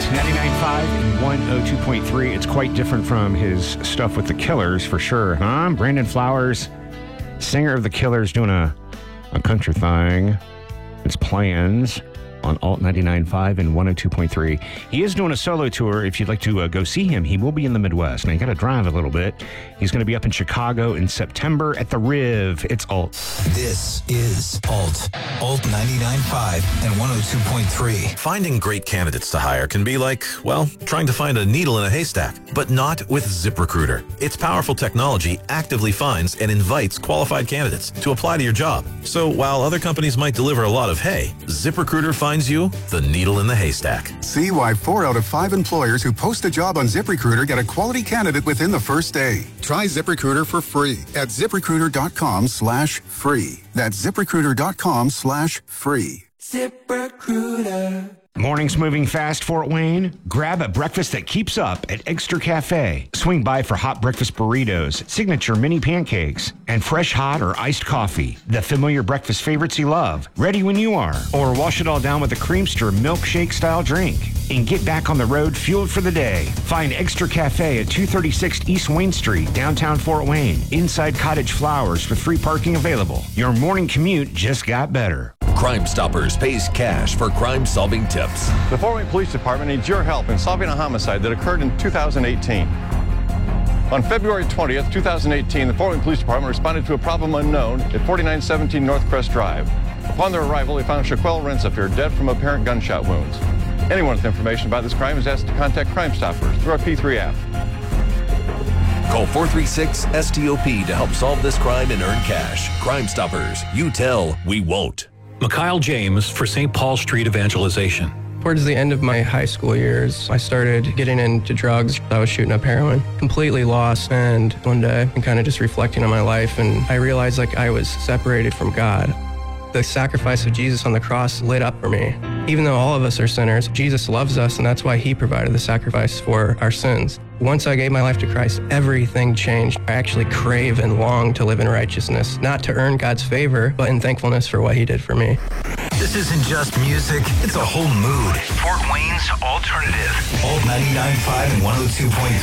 99.5 and 102.3. It's quite different from his stuff with the Killers, for sure, huh? Brandon Flowers, singer of the Killers, doing a country thing. It's Plans on Alt 99.5 and 102.3. He is doing a solo tour. If you'd like to go see him, he will be in the Midwest. Now, you got to drive a little bit. He's going to be up in Chicago in September at the Riv. It's Alt. This is Alt 99.5 and 102.3. Finding great candidates to hire can be like, well, trying to find a needle in a haystack, but not with ZipRecruiter. Its powerful technology actively finds and invites qualified candidates to apply to your job. So while other companies might deliver a lot of hay, ZipRecruiter finds you the needle in the haystack. See why 4 out of 5 employers who post a job on ZipRecruiter get a quality candidate within the first day. Try ZipRecruiter for free at ZipRecruiter.com/free. That's ZipRecruiter.com/free. ZipRecruiter. Mornings moving fast, Fort Wayne? Grab a breakfast that keeps up at Extra Cafe. Swing by for hot breakfast burritos, signature mini pancakes, and fresh hot or iced coffee. The familiar breakfast favorites you love, ready when you are. Or wash it all down with a Creamster milkshake-style drink. And get back on the road fueled for the day. Find Extra Cafe at 236 East Wayne Street, downtown Fort Wayne. Inside Cottage Flowers with free parking available. Your morning commute just got better. Crime Stoppers pays cash for crime-solving tips. The Fort Wayne Police Department needs your help in solving a homicide that occurred in 2018. On February 20th, 2018, the Fort Wayne Police Department responded to a problem unknown at 4917 North Crest Drive. Upon their arrival, they found Shaquelle Rensifer dead from apparent gunshot wounds. Anyone with information about this crime is asked to contact Crime Stoppers through our P3 app. Call 436-STOP to help solve this crime and earn cash. Crime Stoppers. You tell, we won't. Mikhail James for St. Paul Street Evangelization. Towards the end of my high school years, I started getting into drugs. I was shooting up heroin, completely lost. And one day, I'm kind of just reflecting on my life, and I realized like I was separated from God. The sacrifice of Jesus on the cross lit up for me. Even though all of us are sinners, Jesus loves us, and that's why he provided the sacrifice for our sins. Once I gave my life to Christ, everything changed. I actually crave and long to live in righteousness, not to earn God's favor, but in thankfulness for what he did for me. This isn't just music, it's a whole mood. Fort Wayne's alternative. Alt 99.5 and 102.3.